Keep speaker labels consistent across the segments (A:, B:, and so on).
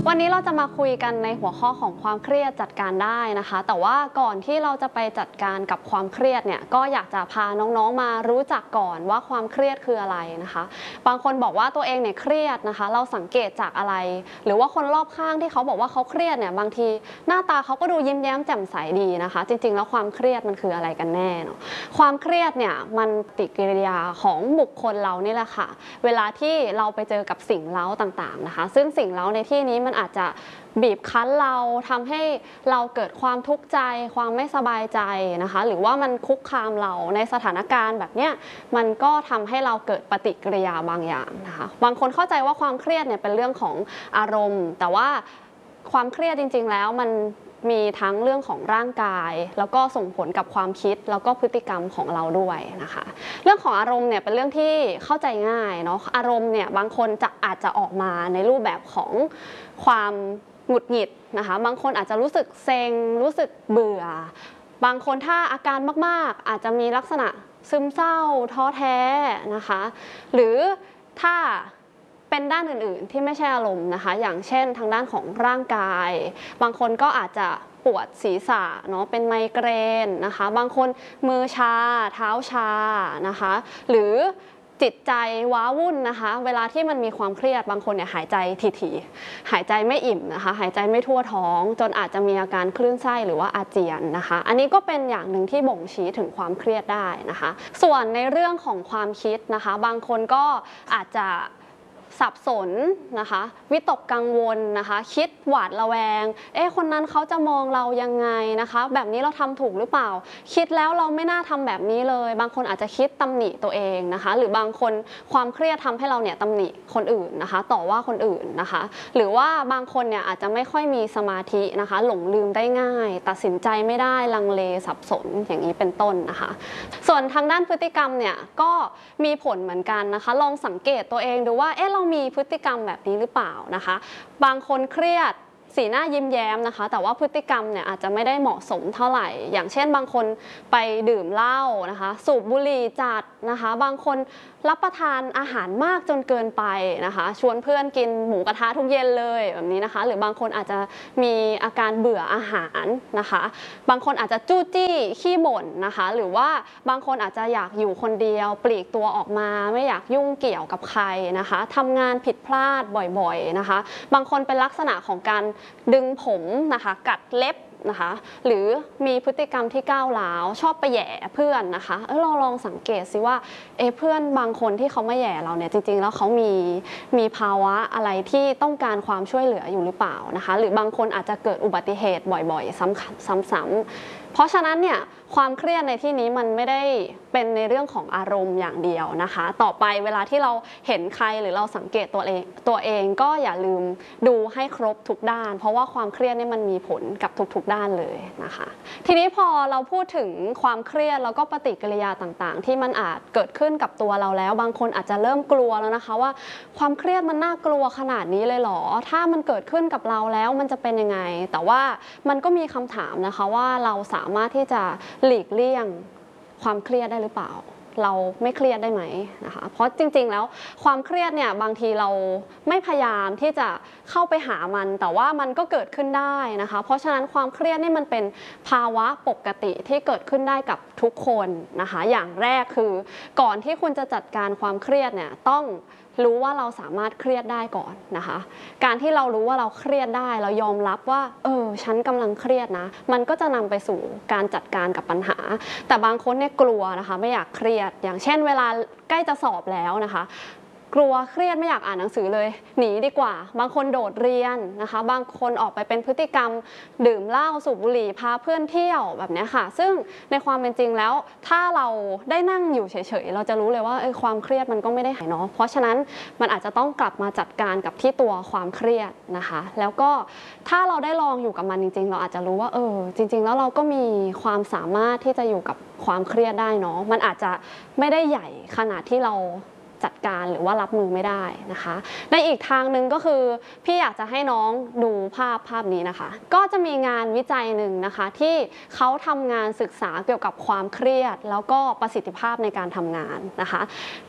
A: วันนี้เราจะมาคุยกันในหัวข้อของความเครียดจัดการได้นะคะแต่ว่าก่อนที่เราจะไปจัดการกับความเครียดเนี่ยก็อยากจะพาน้องๆมารู้จักก่อนว่าความเครียดคืออะไรนะคะบางคนบอกว่าตัวเองเนี่ยเครียดนะคะเราสังเกตจากอะไรหรือว่าคนรอบข้างที่เขาบอกว่าเขาเครียดเนี่ยบางทีหน้าตาเขาก็ดูยิ้มแย้มแจ่มใสดีนะคะจริงๆแล้วความเครียดมันคืออะไรกันแน่เนาะความเครียดเนี่ยมันปฏิกิริยาของบุคคลเรานี่แหละค่ะเวลาที่เราไปเจอกับสิ่งเร้าต่างๆนะคะซึ่งสิ่งเร้าในที่นี้มันอาจจะบีบคั้นเราทำให้เราเกิดความทุกข์ใจความไม่สบายใจนะคะหรือว่ามันคุกคามเราในสถานการณ์แบบเนี้ยมันก็ทำให้เราเกิดปฏิกิริยาบางอย่างนะคะบางคนเข้าใจว่าความเครียดเนี่ยเป็นเรื่องของอารมณ์แต่ว่าความเครียดจริงๆแล้วมันมีทั้งเรื่องของร่างกายแล้วก็ส่งผลกับความคิดแล้วก็พฤติกรรมของเราด้วยนะคะเรื่องของอารมณ์เนี่ยเป็นเรื่องที่เข้าใจง่ายเนาะอารมณ์เนี่ยบางคนอาจจะออกมาในรูปแบบของความหงุดหงิดนะคะบางคนอาจจะรู้สึกเซ็งรู้สึกเบื่อบางคนถ้าอาการมากๆอาจจะมีลักษณะซึมเศร้าท้อแท้นะคะหรือถ้าเป็นด้านอื่นๆที่ไม่ใช่อารมณ์นะคะอย่างเช่นทางด้านของร่างกายบางคนก็อาจจะปวดศีรษะเนาะเป็นไมเกรนนะคะบางคนมือชาเท้าชานะคะหรือจิตใจว้าวุ่นนะคะเวลาที่มันมีความเครียดบางคนเนี่ยหายใจถี่ๆหายใจไม่อิ่มนะคะหายใจไม่ทั่วท้องจนอาจจะมีอาการคลื่นไส้หรือว่าอาเจียนนะคะอันนี้ก็เป็นอย่างหนึ่งที่บ่งชี้ถึงความเครียดได้นะคะส่วนในเรื่องของความคิดนะคะบางคนก็อาจจะสับสนนะคะวิตกกังวลนะคะคิดหวาดระแวงคนนั้นเขาจะมองเรายังไงนะคะแบบนี้เราทำถูกหรือเปล่าคิดแล้วเราไม่น่าทำแบบนี้เลยบางคนอาจจะคิดตำหนิตัวเองนะคะหรือบางคนความเครียดทำให้เราเนี่ยตำหนิคนอื่นนะคะต่อว่าคนอื่นนะคะหรือว่าบางคนเนี่ยอาจจะไม่ค่อยมีสมาธินะคะหลงลืมได้ง่ายตัดสินใจไม่ได้ลังเลสับสนอย่างนี้เป็นต้นนะคะส่วนทางด้านพฤติกรรมเนี่ยก็มีผลเหมือนกันนะคะลองสังเกตตัวเองดูว่าเรามีพฤติกรรมแบบนี้หรือเปล่านะคะบางคนเครียดสีหน้ายิ้มแย้มนะคะแต่ว่าพฤติกรรมเนี่ยอาจจะไม่ได้เหมาะสมเท่าไหร่อย่างเช่นบางคนไปดื่มเหล้านะคะสูบบุหรี่จัดนะคะบางคนรับประทานอาหารมากจนเกินไปนะคะชวนเพื่อนกินหมูกระทะทุกเย็นเลยแบบนี้นะคะหรือบางคนอาจจะมีอาการเบื่ออาหารนะคะบางคนอาจจะจู้จี้ขี้บ่นนะคะหรือว่าบางคนอาจจะอยากอยู่คนเดียวปลีกตัวออกมาไม่อยากยุ่งเกี่ยวกับใครนะคะทำงานผิดพลาดบ่อยๆนะคะบางคนเป็นลักษณะของการดึงผมนะคะกัดเล็บนะคะหรือมีพฤติกรรมที่ก้าวร้าวชอบไปแหย่เพื่อนนะคะเราลองสังเกตสิว่าเพื่อนบางคนที่เขาไม่แหย่เราเนี่ยจริงๆแล้วเขามีภาวะอะไรที่ต้องการความช่วยเหลืออยู่หรือเปล่านะคะหรือบางคนอาจจะเกิดอุบัติเหตุบ่อยๆซ้ำๆเพราะฉะนั้นเนี่ยความเครียดในที่นี้มันไม่ได้เป็นในเรื่องของอารมณ์อย่างเดียวนะคะต่อไปเวลาที่เราเห็นใครหรือเราสังเกตตัวเองก็อย่าลืมดูให้ครบทุกด้านเพราะว่าความเครียดนี่มันมีผลกับทุกๆด้านเลยนะคะทีนี้พอเราพูดถึงความเครียดแล้วก็ปฏิกิริยาต่างๆที่มันอาจเกิดขึ้นกับตัวเราแล้วบางคนอาจจะเริ่มกลัวแล้วนะคะว่าความเครียดมันน่ากลัวขนาดนี้เลยเหรอถ้ามันเกิดขึ้นกับเราแล้วมันจะเป็นยังไงแต่ว่ามันก็มีคำถามนะคะว่าเราสามารถที่จะหลีกเลี่ยงความเครียดได้หรือเปล่าเราไม่เครียดได้ไหมนะคะเพราะจริงๆแล้วความเครียดเนี่ยบางทีเราไม่พยายามที่จะเข้าไปหามันแต่ว่ามันก็เกิดขึ้นได้นะคะเพราะฉะนั้นความเครียดนี่มันเป็นภาวะปกติที่เกิดขึ้นได้กับทุกคนนะคะอย่างแรกคือก่อนที่คุณจะจัดการความเครียดเนี่ยต้องรู้ว่าเราสามารถเครียดได้ก่อนนะคะการที่เรารู้ว่าเราเครียดได้เรายอมรับว่าฉันกำลังเครียดนะมันก็จะนำไปสู่การจัดการกับปัญหาแต่บางคนเนี่ยกลัวนะคะไม่อยากเครียดอย่างเช่นเวลาใกล้จะสอบแล้วนะคะกลัวเครียดไม่อยากอ่านหนังสือเลยหนีดีกว่าบางคนโดดเรียนนะคะบางคนออกไปเป็นพฤติกรรมดื่มเหล้าสูบบุหรี่พาเพื่อนเที่ยวแบบนี้ค่ะซึ่งในความเป็นจริงแล้วถ้าเราได้นั่งอยู่เฉยๆเราจะรู้เลยว่าความเครียดมันก็ไม่ได้หายเนาะเพราะฉะนั้นมันอาจจะต้องกลับมาจัดการกับที่ตัวความเครียดนะคะแล้วก็ถ้าเราได้ลองอยู่กับมันจริงๆเราอาจจะรู้ว่าจริงๆแล้วเราก็มีความสามารถที่จะอยู่กับความเครียดได้เนาะมันอาจจะไม่ได้ใหญ่ขนาดที่เราจัดการหรือว่ารับมือไม่ได้นะคะในอีกทางหนึ่งก็คือพี่อยากจะให้น้องดูภาพนี้นะคะก็จะมีงานวิจัยหนึ่งนะคะที่เขาทำงานศึกษาเกี่ยวกับความเครียดแล้วก็ประสิทธิภาพในการทำงานนะคะ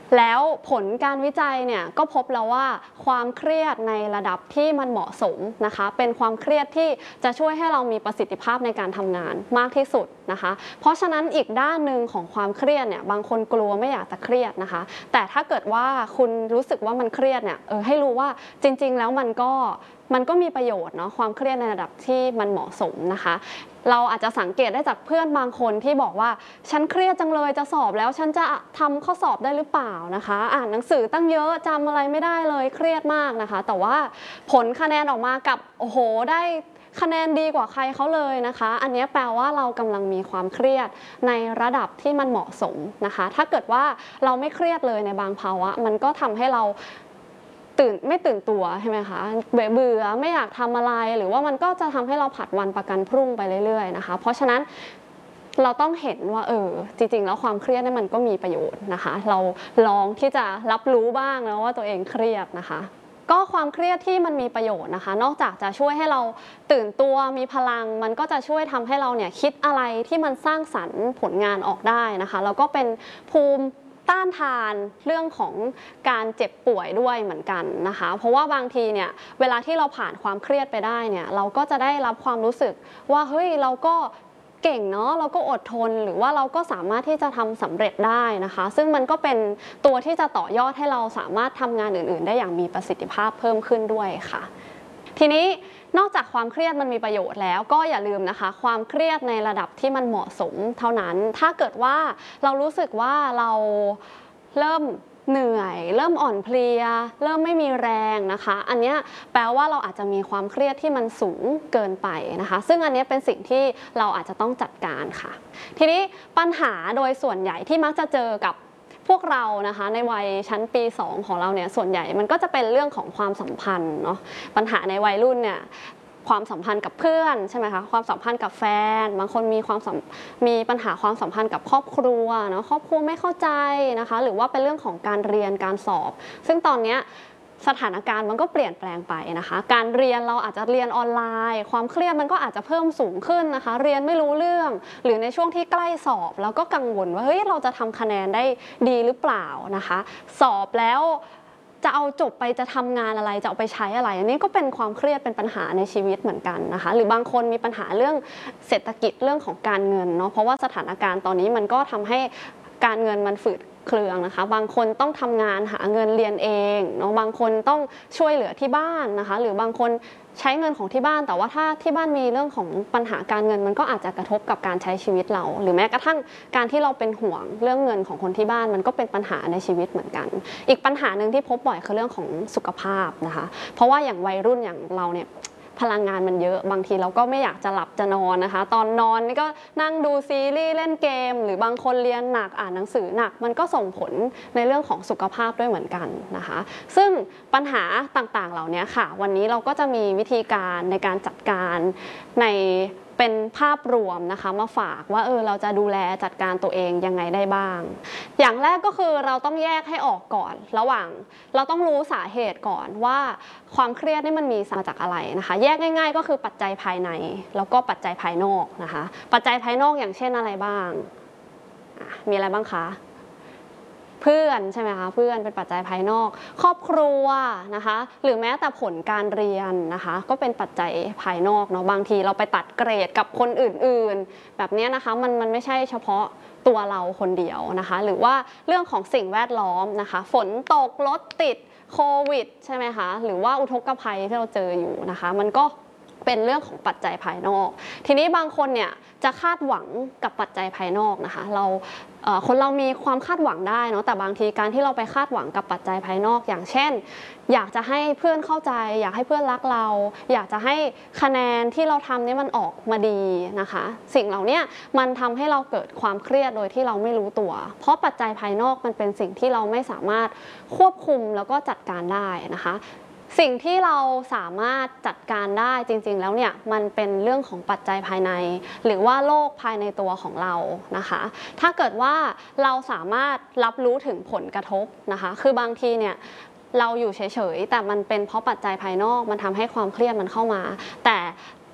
A: แล้วผลการวิจัยเนี่ยก็พบแล้วว่าความเครียดในระดับที่มันเหมาะสมนะคะเป็นความเครียดที่จะช่วยให้เรามีประสิทธิภาพในการทำงานมากที่สุดนะคะเพราะฉะนั้นอีกด้านหนึ่งของความเครียดเนี่ยบางคนกลัวไม่อยากจะเครียดนะคะแต่ถ้าเกิดว่าคุณรู้สึกว่ามันเครียดเนี่ยให้รู้ว่าจริงๆแล้วมันก็มีประโยชน์เนาะความเครียดในระดับที่มันเหมาะสมนะคะเราอาจจะสังเกตได้จากเพื่อนบางคนที่บอกว่าฉันเครียดจังเลยจะสอบแล้วฉันจะทำข้อสอบได้หรือเปล่านะคะอ่านหนังสือตั้งเยอะจำอะไรไม่ได้เลยเครียดมากนะคะแต่ว่าผลคะแนนออกมากับโอ้โหได้คะแนนดีกว่าใครเขาเลยนะคะอันนี้แปลว่าเรากำลังมีความเครียดในระดับที่มันเหมาะสมนะคะถ้าเกิดว่าเราไม่เครียดเลยในบางภาวะมันก็ทำให้เราไม่ตื่นตัวใช่ไหมคะเบื่อไม่อยากทำอะไรหรือว่ามันก็จะทำให้เราผัดวันประกันพรุ่งไปเรื่อยๆนะคะเพราะฉะนั้นเราต้องเห็นว่าจริงๆแล้วความเครียดนี่มันก็มีประโยชน์นะคะเราลองที่จะรับรู้บ้างนะว่าตัวเองเครียดนะคะก็ความเครียดที่มันมีประโยชน์นะคะนอกจากจะช่วยให้เราตื่นตัวมีพลังมันก็จะช่วยทำให้เราเนี่ยคิดอะไรที่มันสร้างสรรค์ผลงานออกได้นะคะแล้วก็เป็นภูมิต้านทานเรื่องของการเจ็บป่วยด้วยเหมือนกันนะคะเพราะว่าบางทีเนี่ยเวลาที่เราผ่านความเครียดไปได้เนี่ยเราก็จะได้รับความรู้สึกว่าเฮ้ยเราก็เก่งเนาะเราก็อดทนหรือว่าเราก็สามารถที่จะทำสำเร็จได้นะคะซึ่งมันก็เป็นตัวที่จะต่อยอดให้เราสามารถทำงานอื่นๆได้อย่างมีประสิทธิภาพเพิ่มขึ้นด้วยค่ะทีนี้นอกจากความเครียดมันมีประโยชน์แล้วก็อย่าลืมนะคะความเครียดในระดับที่มันเหมาะสมเท่านั้นถ้าเกิดว่าเรารู้สึกว่าเราเริ่มเหนื่อยเริ่มอ่อนเพลียเริ่มไม่มีแรงนะคะอันนี้แปลว่าเราอาจจะมีความเครียดที่มันสูงเกินไปนะคะซึ่งอันนี้เป็นสิ่งที่เราอาจจะต้องจัดการค่ะทีนี้ปัญหาโดยส่วนใหญ่ที่มักจะเจอกับพวกเรานะคะในวัยชั้นปี2ของเราเนี่ยส่วนใหญ่มันก็จะเป็นเรื่องของความสัมพันธ์เนาะปัญหาในวัยรุ่นเนี่ยความสัมพันธ์กับเพื่อนใช่ไหมคะความสัมพันธ์กับแฟนบางคนมีปัญหาความสัมพันธ์กับครอบครัวเนาะครอบครัวไม่เข้าใจนะคะหรือว่าเป็นเรื่องของการเรียนการสอบซึ่งตอนนี้สถานการณ์มันก็เปลี่ยนแปลงไปนะคะการเรียนเราอาจจะเรียนออนไลน์ความเครียดมันก็อาจจะเพิ่มสูงขึ้นนะคะเรียนไม่รู้เรื่องหรือในช่วงที่ใกล้สอบแล้วก็กังวลว่าเฮ้ยเราจะทำคะแนนได้ดีหรือเปล่านะคะสอบแล้วจะเอาจบไปจะทำงานอะไรจะเอาไปใช้อะไรอันนี้ก็เป็นความเครียดเป็นปัญหาในชีวิตเหมือนกันนะคะหรือบางคนมีปัญหาเรื่องเศรษฐกิจเรื่องของการเงินเนาะเพราะว่าสถานการณ์ตอนนี้มันก็ทำให้การเงินมันฝืดเครืองนะคะบางคนต้องทำงานหาเงินเรียนเองเนาะบางคนต้องช่วยเหลือที่บ้านนะคะหรือบางคนใช้เงินของที่บ้านแต่ว่าถ้าที่บ้านมีเรื่องของปัญหาการเงินมันก็อาจจะกระทบกับการใช้ชีวิตเราหรือแม้กระทั่งการที่เราเป็นห่วงเรื่องเงินของคนที่บ้านมันก็เป็นปัญหาในชีวิตเหมือนกันอีกปัญหาหนึ่งที่พบบ่อยคือเรื่องของสุขภาพนะคะเพราะว่าอย่างวัยรุ่นอย่างเราเนี่ยพลังงานมันเยอะบางทีเราก็ไม่อยากจะหลับจะนอนนะคะตอนนอนนี่ก็นั่งดูซีรีส์เล่นเกมหรือบางคนเรียนหนักอ่านหนังสือหนักมันก็ส่งผลในเรื่องของสุขภาพด้วยเหมือนกันนะคะซึ่งปัญหาต่างๆเหล่านี้ค่ะวันนี้เราก็จะมีวิธีการในการจัดการในเป็นภาพรวมนะคะมาฝากว่าเราจะดูแลจัดการตัวเองยังไงได้บ้างอย่างแรกก็คือเราต้องแยกให้ออกก่อนระหว่างเราต้องรู้สาเหตุก่อนว่าความเครียดนี่มันมีมาจากอะไรนะคะแยกง่ายๆก็คือปัจจัยภายในแล้วก็ปัจจัยภายนอกนะคะปัจจัยภายนอกอย่างเช่นอะไรบ้างมีอะไรบ้างคะเพื่อนใช่ไหมคะเพื่อนเป็นปัจจัยภายนอกครอบครัวนะคะหรือแม้แต่ผลการเรียนนะคะก็เป็นปัจจัยภายนอกเนาะบางทีเราไปตัดเกรดกับคนอื่นๆแบบนี้นะคะมันไม่ใช่เฉพาะตัวเราคนเดียวนะคะหรือว่าเรื่องของสิ่งแวดล้อมนะคะฝนตกรถติดโควิดใช่ไหมคะหรือว่าอุทกภัยที่เราเจออยู่นะคะมันก็เป็นเรื่องของปัจจัยภายนอกทีนี้บางคนเนี่ยจะคาดหวังกับปัจจัยภายนอกนะคะคนเรามีความคาดหวังได้เนาะแต่บางทีการที่เราไปคาดหวังกับปัจจัยภายนอกอย่างเช่นอยากจะให้เพื่อนเข้าใจอยากให้เพื่อนรักเราอยากจะให้คะแนนที่เราทำนี่มันออกมาดีนะคะสิ่งเหล่านี้มันทำให้เราเกิดความเครียดโดยที่เราไม่รู้ตัวเพราะปัจจัยภายนอกมันเป็นสิ่งที่เราไม่สามารถควบคุมแล้วก็จัดการได้นะคะสิ่งที่เราสามารถจัดการได้จริงๆแล้วเนี่ยมันเป็นเรื่องของปัจจัยภายในหรือว่าโลกภายในตัวของเรานะคะถ้าเกิดว่าเราสามารถรับรู้ถึงผลกระทบนะคะคือบางทีเนี่ยเราอยู่เฉยๆแต่มันเป็นเพราะปัจจัยภายนอกมันทำให้ความเครียดมันเข้ามาแต่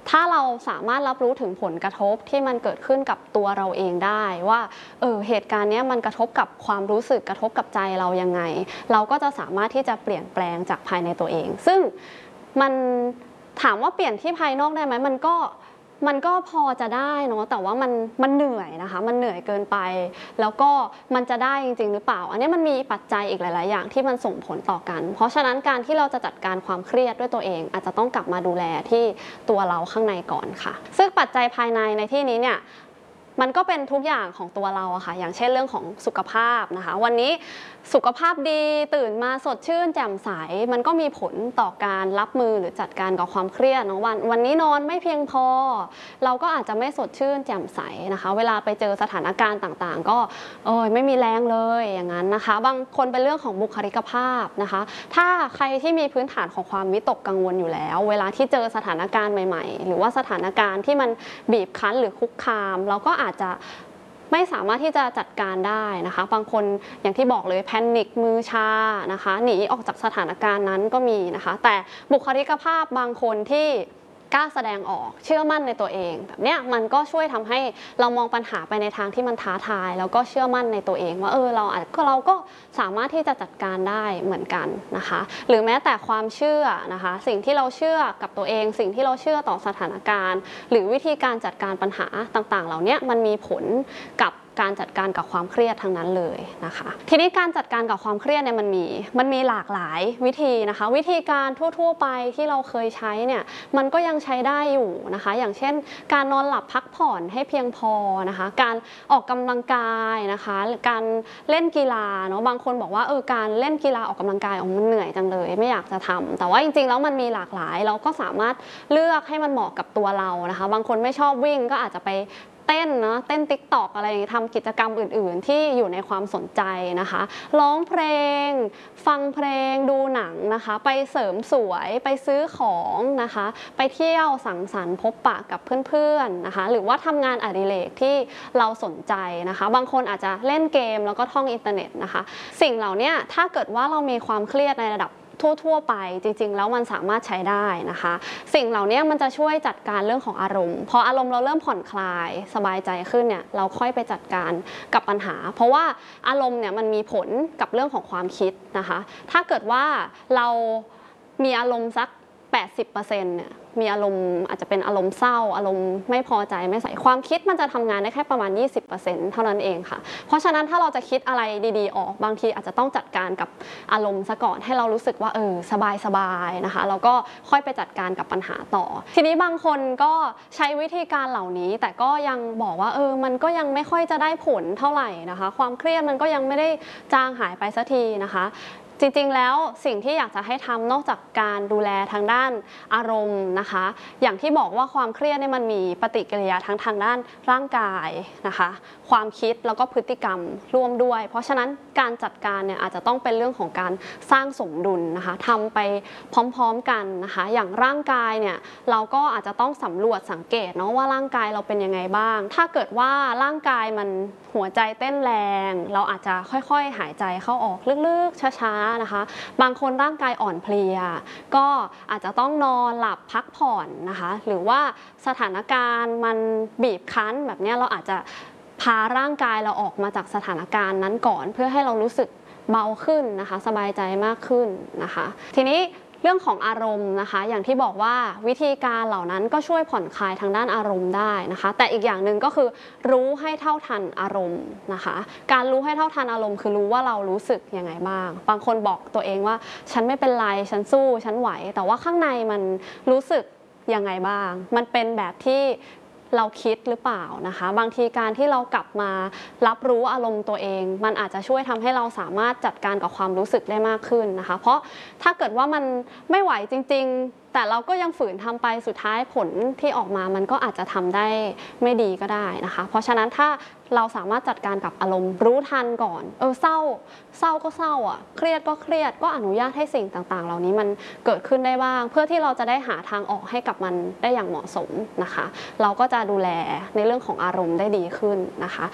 A: ถ้าเราสามารถรับรู้ถึงผลกระทบที่มันเกิดขึ้นกับตัวเราเองได้ว่าเหตุการณ์นี้มันกระทบกับความรู้สึกกระทบกับใจเรายังไงเราก็จะสามารถที่จะเปลี่ยนแปลงจากภายในตัวเองซึ่งมันถามว่าเปลี่ยนที่ภายนอกได้ไหมมันก็พอจะได้เนาะแต่ว่ามันเหนื่อยนะคะมันเหนื่อยเกินไปแล้วก็มันจะได้จริงๆหรือเปล่าอันนี้มันมีปัจจัยอีกหลายๆอย่างที่มันส่งผลต่อกันเพราะฉะนั้นการที่เราจะจัดการความเครียดด้วยตัวเองอาจจะต้องกลับมาดูแลที่ตัวเราข้างในก่อนค่ะซึ่งปัจจัยภายในที่นี้เนี่ยมันก็เป็นทุกอย่างของตัวเราอะค่ะอย่างเช่นเรื่องของสุขภาพนะคะวันนี้สุขภาพดีตื่นมาสดชื่นแจ่มใสมันก็มีผลต่อการรับมือหรือจัดการกับความเครียดเนาะวันนี้นอนไม่เพียงพอเราก็อาจจะไม่สดชื่นแจ่มใสนะคะเวลาไปเจอสถานการณ์ต่างๆก็ไม่มีแรงเลยอย่างนั้นนะคะบางคนเป็นเรื่องของบุคลิกภาพนะคะถ้าใครที่มีพื้นฐานของความวิตกกังวลอยู่แล้วเวลาที่เจอสถานการณ์ใหม่ๆหรือว่าสถานการณ์ที่มันบีบคั้นหรือคุกคามเราก็อาจจะไม่สามารถที่จะจัดการได้นะคะบางคนอย่างที่บอกเลยแพนิคมือชานะคะหนีออกจากสถานการณ์นั้นก็มีนะคะแต่บุคลิกภาพบางคนที่กล้าแสดงออกเชื่อมั่นในตัวเองแบบเนี้ยมันก็ช่วยทำให้เรามองปัญหาไปในทางที่มันท้าทายแล้วก็เชื่อมั่นในตัวเองว่าเราก็สามารถที่จะจัดการได้เหมือนกันนะคะหรือแม้แต่ความเชื่อนะคะสิ่งที่เราเชื่อกับตัวเองสิ่งที่เราเชื่อต่อสถานการณ์หรือวิธีการจัดการปัญหาต่างๆเหล่านี้มันมีผลกับการจัดการกับความเครียดทั้งนั้นเลยนะคะทีนี้การจัดการกับความเครียดเนี่ยมันมีหลากหลายวิธีนะคะวิธีการทั่วๆไปที่เราเคยใช้เนี่ยมันก็ยังใช้ได้อยู่นะคะอย่างเช่นการนอนหลับพักผ่อนให้เพียงพอนะคะการออกกำลังกายนะคะการเล่นกีฬาเนาะบางคนบอกว่าการเล่นกีฬาออกกำลังกายมันเหนื่อยจังเลยไม่อยากจะทำแต่ว่าจริงๆแล้วมันมีหลากหลายเราก็สามารถเลือกให้มันเหมาะกับตัวเรานะคะบางคนไม่ชอบวิ่งก็อาจจะไปเต้นTikTok อะไรอย่างนี้ทำกิจกรรมอื่นๆที่อยู่ในความสนใจนะคะร้องเพลงฟังเพลงดูหนังนะคะไปเสริมสวยไปซื้อของนะคะไปเที่ยวสังสรรค์พบปะกับเพื่อนๆนะคะหรือว่าทำงานอดิเรกที่เราสนใจนะคะบางคนอาจจะเล่นเกมแล้วก็ท่องอินเทอร์เน็ตนะคะสิ่งเหล่านี้ถ้าเกิดว่าเรามีความเครียดในระดับทั่วๆไปจริงๆแล้วมันสามารถใช้ได้นะคะสิ่งเหล่านี้มันจะช่วยจัดการเรื่องของอารมณ์พออารมณ์เราเริ่มผ่อนคลายสบายใจขึ้นเนี่ยเราค่อยไปจัดการกับปัญหาเพราะว่าอารมณ์เนี่ยมันมีผลกับเรื่องของความคิดนะคะถ้าเกิดว่าเรามีอารมณ์สัก 80% เนี่ยมีอารมณ์อาจจะเป็นอารมณ์เศร้าอารมณ์ไม่พอใจไม่ใส่ความคิดมันจะทำงานได้แค่ประมาณ 20% เท่านั้นเองค่ะเพราะฉะนั้นถ้าเราจะคิดอะไรดีๆออกบางทีอาจจะต้องจัดการกับอารมณ์ซะก่อนให้เรารู้สึกว่าสบายๆนะคะแล้วก็ค่อยไปจัดการกับปัญหาต่อทีนี้บางคนก็ใช้วิธีการเหล่านี้แต่ก็ยังบอกว่ามันก็ยังไม่ค่อยจะได้ผลเท่าไหร่นะคะความเครียดมันก็ยังไม่ได้จางหายไปสักทีนะคะจริงๆแล้วสิ่งที่อยากจะให้ทำนอกจากการดูแลทางด้านอารมณ์นะคะอย่างที่บอกว่าความเครียดเนี่ยมันมีปฏิกิริยาทางด้านร่างกายนะคะความคิดแล้วก็พฤติกรรมร่วมด้วยเพราะฉะนั้นการจัดการเนี่ยอาจจะต้องเป็นเรื่องของการสร้างสมดุลนะคะทำไปพร้อมๆกันนะคะอย่างร่างกายเนี่ยเราก็อาจจะต้องสำรวจสังเกตเนาะว่าร่างกายเราเป็นยังไงบ้างถ้าเกิดว่าร่างกายมันหัวใจเต้นแรงเราอาจจะค่อยๆหายใจเข้าออกลึกๆช้าๆนะคะบางคนร่างกายอ่อนเพลียก็อาจจะต้องนอนหลับพักผ่อนนะคะหรือว่าสถานการณ์มันบีบคั้นแบบนี้เราอาจจะพาร่างกายเราออกมาจากสถานการณ์นั้นก่อนเพื่อให้เรารู้สึกเบาขึ้นนะคะสบายใจมากขึ้นนะคะทีนี้เรื่องของอารมณ์นะคะอย่างที่บอกว่าวิธีการเหล่านั้นก็ช่วยผ่อนคลายทางด้านอารมณ์ได้นะคะแต่อีกอย่างหนึ่งก็คือรู้ให้เท่าทันอารมณ์นะคะการรู้ให้เท่าทันอารมณ์คือรู้ว่าเรารู้สึกยังไงบ้างบางคนบอกตัวเองว่าฉันไม่เป็นไรฉันสู้ฉันไหวแต่ว่าข้างในมันรู้สึกยังไงบ้างมันเป็นแบบที่เราคิดหรือเปล่านะคะบางทีการที่เรากลับมารับรู้อารมณ์ตัวเองมันอาจจะช่วยทำให้เราสามารถจัดการกับความรู้สึกได้มากขึ้นนะคะเพราะถ้าเกิดว่ามันไม่ไหวจริงๆแต่เราก็ยังฝืนทำไปสุดท้ายผลที่ออกมามันก็อาจจะทำได้ไม่ดีก็ได้นะคะเพราะฉะนั้นถ้าเราสามารถจัดการกับอารมณ์รู้ทันก่อนเศร้าก็เศร้าอ่ะเครียดก็เครียดก็อนุญาตให้สิ่งต่างๆเหล่านี้มันเกิดขึ้นได้บ้างเพื่อที่เราจะได้หาทางออกให้กับมันได้อย่างเหมาะสมนะคะเราก็จะดูแลในเรื่องของอารมณ์ได้ดีขึ้นนะคะ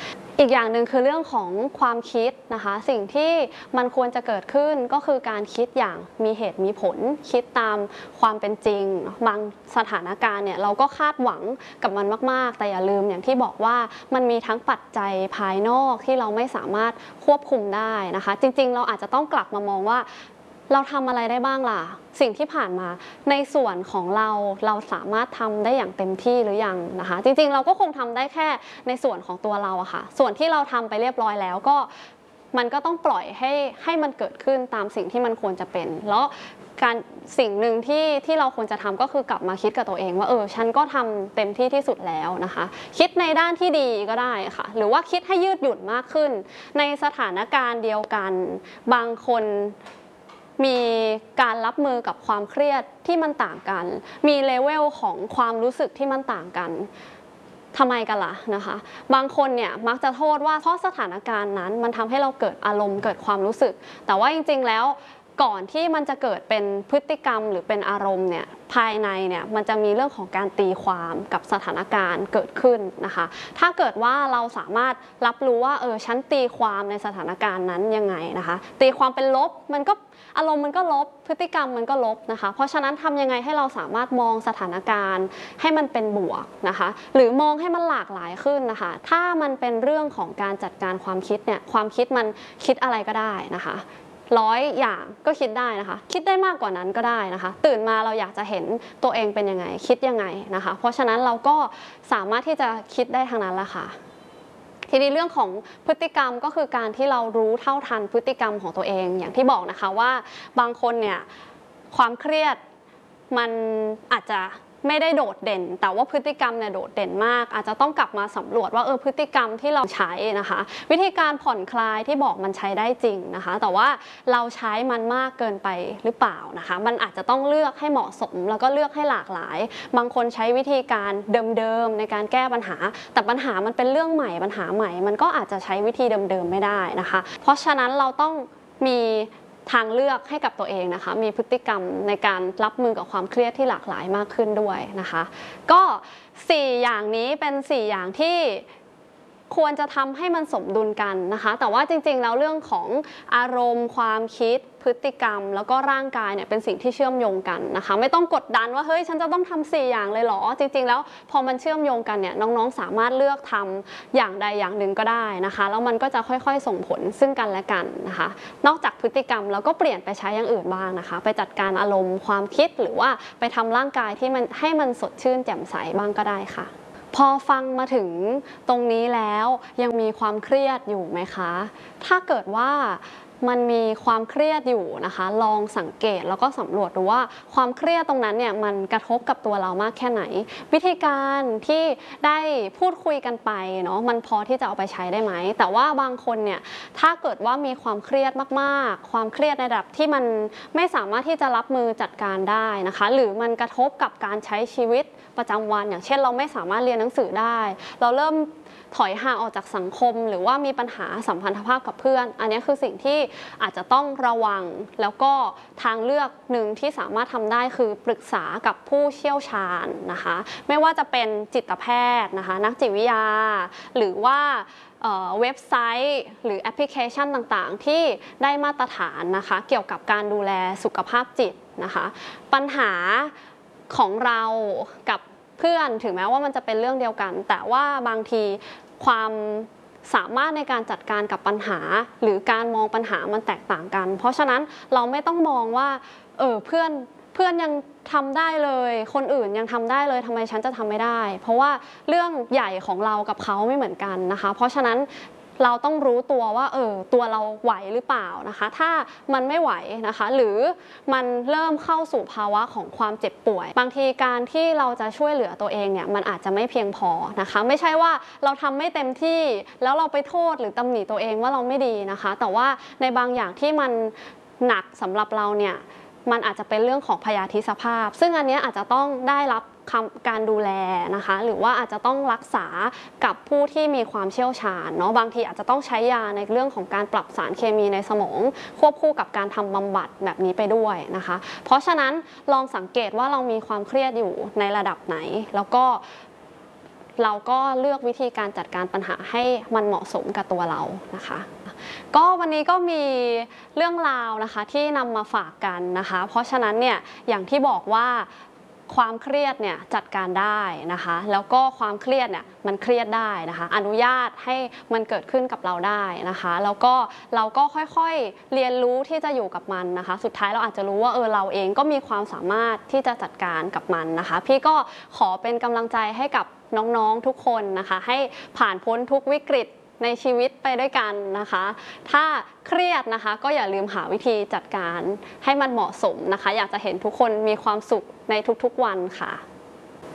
A: อีกอย่างหนึ่งคือเรื่องของความคิดนะคะสิ่งที่มันควรจะเกิดขึ้นก็คือการคิดอย่างมีเหตุมีผลคิดตามความเป็นจริงบางสถานการณ์เนี่ยเราก็คาดหวังกับมันมากๆแต่อย่าลืมอย่างที่บอกว่ามันมีทั้งปัจจัยภายนอกที่เราไม่สามารถควบคุมได้นะคะจริงๆเราอาจจะต้องกลับมามองว่าเราทำอะไรได้บ้างล่ะสิ่งที่ผ่านมาในส่วนของเราสามารถทำได้อย่างเต็มที่หรือยังนะคะจริงๆเราก็คงทำได้แค่ในส่วนของตัวเราอะค่ะส่วนที่เราทำไปเรียบร้อยแล้วก็มันก็ต้องปล่อยให้มันเกิดขึ้นตามสิ่งที่มันควรจะเป็นแล้วการสิ่งหนึ่งที่เราควรจะทำก็คือกลับมาคิดกับตัวเองว่าฉันก็ทำเต็มที่ที่สุดแล้วนะคะคิดในด้านที่ดีก็ได้ค่ะหรือว่าคิดให้ยืดหยุ่นมากขึ้นในสถานการณ์เดียวกันบางคนมีการรับมือกับความเครียดที่มันต่างกันมีเลเวลของความรู้สึกที่มันต่างกันทำไมกันล่ะนะคะบางคนเนี่ยมักจะโทษว่าเพราะสถานการณ์นั้นมันทำให้เราเกิดอารมณ์เกิดความรู้สึกแต่ว่าจริงๆแล้วก่อนที่มันจะเกิดเป็นพฤติกรรมหรือเป็นอารมณ์เนี่ยภายในเนี่ยมันจะมีเรื่องของการตีความกับสถานการณ์เกิดขึ้นนะคะถ้าเกิดว่าเราสามารถรับรู้ว่าฉันตีความในสถานการณ์นั้นยังไงนะคะตีความเป็นลบมันก็อารมณ์มันก็ลบพฤติกรรมมันก็ลบนะคะเพราะฉะนั้นทำยังไงให้เราสามารถมองสถานการณ์ให้มันเป็นบวกนะคะหรือมองให้มันหลากหลายขึ้นนะคะถ้ามันเป็นเรื่องของการจัดการความคิดเนี่ยความคิดมันคิดอะไรก็ได้นะคะ100อย่างก็คิดได้นะคะคิดได้มากกว่านั้นก็ได้นะคะตื่นมาเราอยากจะเห็นตัวเองเป็นยังไงคิดยังไงนะคะเพราะฉะนั้นเราก็สามารถที่จะคิดได้ทางนั้นแหละค่ะทีนี้เรื่องของพฤติกรรมก็คือการที่เรารู้เท่าทันพฤติกรรมของตัวเองอย่างที่บอกนะคะว่าบางคนเนี่ยความเครียดมันอาจจะไม่ได้โดดเด่นแต่ว่าพฤติกรรมเนี่ยโดดเด่นมากอาจจะต้องกลับมาสำรวจว่าพฤติกรรมที่เราใช้นะคะวิธีการผ่อนคลายที่บอกมันใช้ได้จริงนะคะแต่ว่าเราใช้มันมากเกินไปหรือเปล่านะคะมันอาจจะต้องเลือกให้เหมาะสมแล้วก็เลือกให้หลากหลายบางคนใช้วิธีการเดิมๆในการแก้ปัญหาแต่ปัญหามันเป็นเรื่องใหม่ปัญหาใหม่มันก็อาจจะใช้วิธีเดิมๆไม่ได้นะคะเพราะฉะนั้นเราต้องมีทางเลือกให้กับตัวเองนะคะมีพฤติกรรมในการรับมือกับความเครียดที่หลากหลายมากขึ้นด้วยนะคะก็4อย่างนี้เป็น4อย่างที่ควรจะทำให้มันสมดุลกันนะคะแต่ว่าจริงๆแล้วเรื่องของอารมณ์ความคิดพฤติกรรมแล้วก็ร่างกายเนี่ยเป็นสิ่งที่เชื่อมโยงกันนะคะไม่ต้องกดดันว่าเฮ้ยฉันจะต้องทำ4อย่างเลยเหรอจริงๆแล้วพอมันเชื่อมโยงกันเนี่ยน้องๆสามารถเลือกทำอย่างใดอย่างหนึ่งก็ได้นะคะแล้วมันก็จะค่อยๆส่งผลซึ่งกันและกันนะคะนอกจากพฤติกรรมเราก็เปลี่ยนไปใช้อย่างอื่นบ้างนะคะไปจัดการอารมณ์ความคิดหรือว่าไปทำร่างกายที่มันให้มันสดชื่นแจ่มใสบ้างก็ได้ค่ะพอฟังมาถึงตรงนี้แล้วยังมีความเครียดอยู่ไหมคะถ้าเกิดว่ามันมีความเครียดอยู่นะคะลองสังเกตแล้วก็สำรวจดูว่าความเครียดตรงนั้นเนี่ยมันกระทบกับตัวเรามากแค่ไหนวิธีการที่ได้พูดคุยกันไปเนาะมันพอที่จะเอาไปใช้ได้ไหมแต่ว่าบางคนเนี่ยถ้าเกิดว่ามีความเครียดมากๆความเครียดในระดับที่มันไม่สามารถที่จะรับมือจัดการได้นะคะหรือมันกระทบกับการใช้ชีวิตประจำวันอย่างเช่นเราไม่สามารถเรียนหนังสือได้เราเริ่มถอยห่างออกจากสังคมหรือว่ามีปัญหาสัมพันธภาพกับเพื่อนอันนี้คือสิ่งที่อาจจะต้องระวังแล้วก็ทางเลือกหนึ่งที่สามารถทำได้คือปรึกษากับผู้เชี่ยวชาญนะคะไม่ว่าจะเป็นจิตแพทย์นะคะนักจิตวิทยาหรือว่าเว็บไซต์หรือแอปพลิเคชันต่างๆที่ได้มาตรฐานนะคะเกี่ยวกับการดูแลสุขภาพจิตนะคะปัญหาของเรากับเพื่อนถึงแม้ว่ามันจะเป็นเรื่องเดียวกันแต่ว่าบางทีความสามารถในการจัดการกับปัญหาหรือการมองปัญหามันแตกต่างกันเพราะฉะนั้นเราไม่ต้องมองว่าเพื่อนยังทำได้เลยคนอื่นยังทำได้เลยทำไมฉันจะทำไม่ได้เพราะว่าเรื่องใหญ่ของเรากับเขาไม่เหมือนกันนะคะเพราะฉะนั้นเราต้องรู้ตัวว่าตัวเราไหวหรือเปล่านะคะถ้ามันไม่ไหวนะคะหรือมันเริ่มเข้าสู่ภาวะของความเจ็บป่วยบางทีการที่เราจะช่วยเหลือตัวเองเนี่ยมันอาจจะไม่เพียงพอนะคะไม่ใช่ว่าเราทำไม่เต็มที่แล้วเราไปโทษหรือตำหนิตัวเองว่าเราไม่ดีนะคะแต่ว่าในบางอย่างที่มันหนักสำหรับเราเนี่ยมันอาจจะเป็นเรื่องของพยาธิสภาพซึ่งอันนี้อาจจะต้องได้รับการดูแลนะคะหรือว่าอาจจะต้องรักษากับผู้ที่มีความเชี่ยวชาญเนาะบางทีอาจจะต้องใช้ยาในเรื่องของการปรับสารเคมีในสมองควบคู่กับการทำบำบัดแบบนี้ไปด้วยนะคะเพราะฉะนั้นลองสังเกตว่าเรามีความเครียดอยู่ในระดับไหนแล้วก็เราก็เลือกวิธีการจัดการปัญหาให้มันเหมาะสมกับตัวเรานะคะก็วันนี้ก็มีเรื่องราวนะคะที่นำมาฝากกันนะคะเพราะฉะนั้นเนี่ยอย่างที่บอกว่าความเครียดเนี่ยจัดการได้นะคะแล้วก็ความเครียดเนี่ยมันเครียดได้นะคะอนุญาตให้มันเกิดขึ้นกับเราได้นะคะแล้วก็เราก็ค่อยๆเรียนรู้ที่จะอยู่กับมันนะคะสุดท้ายเราอาจจะรู้ว่าเราเองก็มีความสามารถที่จะจัดการกับมันนะคะพี่ก็ขอเป็นกำลังใจให้กับน้องๆทุกคนนะคะให้ผ่านพ้นทุกวิกฤตในชีวิตไปด้วยกันนะคะถ้าเครียดนะคะก็อย่าลืมหาวิธีจัดการให้มันเหมาะสมนะคะอยากจะเห็นทุกคนมีความสุขในทุกๆวันค่ะ